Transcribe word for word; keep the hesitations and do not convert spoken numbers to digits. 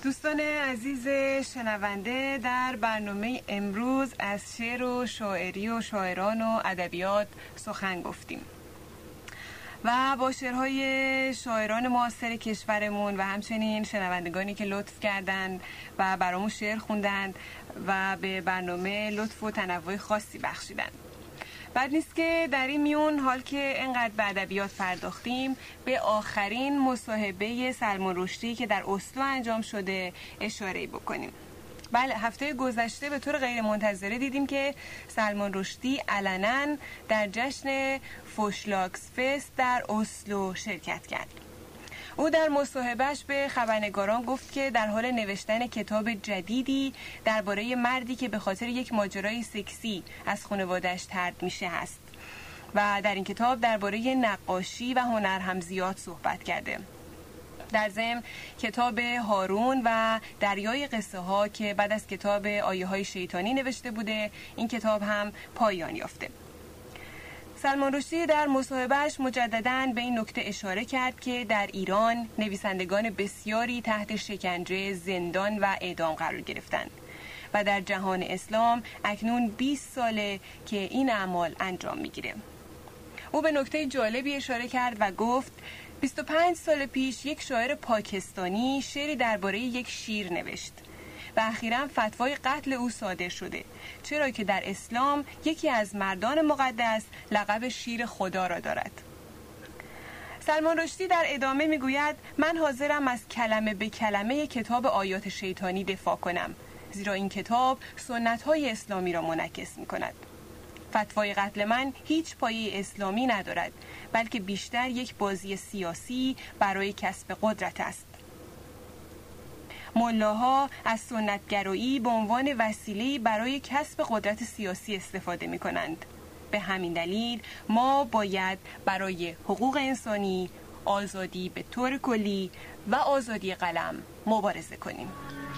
دوستان عزیز شنونده، در برنامه امروز از شعر و شاعری و شاعران و ادبیات سخن گفتیم و با شعرهای شاعران معاصر کشورمون و همچنین شنوندگانی که لطف کردند و برامون شعر خوندند و به برنامه لطف و تنوع خاصی بخشیدند. بد نیست که در این میون حال که اینقدر به ادبیات پرداختیم به آخرین مصاحبه سلمان رشدی که در اسلو انجام شده اشاره بکنیم. بله، هفته گذشته به طور غیر منتظره دیدیم که سلمان رشدی علنا در جشن فوشلاکس فست در اسلو شرکت کرد. او در مصاحبهش به خبرنگاران گفت که در حال نوشتن کتاب جدیدی درباره مردی که به خاطر یک ماجرای سکسی از خانواده‌اش طرد میشه هست و در این کتاب درباره نقاشی و هنر هم زیاد صحبت کرده. در ضمن کتاب هارون و دریای قصه ها که بعد از کتاب آیه های شیطانی نوشته بوده، این کتاب هم پایان یافته. سلمان رشدی در مصاحبهش مجدداً به این نکته اشاره کرد که در ایران نویسندگان بسیاری تحت شکنجه، زندان و اعدام قرار گرفتند و در جهان اسلام اکنون بیست ساله که این اعمال انجام میگیره. او به نکته جالبی اشاره کرد و گفت بیست و پنج سال پیش یک شاعر پاکستانی شعری درباره یک شیر نوشت و اخیراً فتوای قتل او صادر شده، چرا که در اسلام یکی از مردان مقدس لقب شیر خدا را دارد. سلمان رشدی در ادامه میگوید من حاضرم از کلمه به کلمه کتاب آیات شیطانی دفاع کنم، زیرا این کتاب سنت‌های اسلامی را منعکس می‌کند. فتوای قتل من هیچ پایه اسلامی ندارد، بلکه بیشتر یک بازی سیاسی برای کسب قدرت است. ملاها از سنتگرایی به عنوان وسیله برای کسب قدرت سیاسی استفاده می کنند. به همین دلیل ما باید برای حقوق انسانی، آزادی به طور کلی و آزادی قلم مبارزه کنیم.